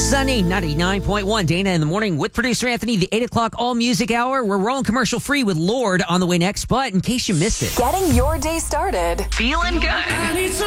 Sunny 99.1. Dana in the morning with producer Anthony, the 8 o'clock all music hour. We're rolling commercial free with Lorde on the way next. But in case you missed it, getting your day started, feeling good.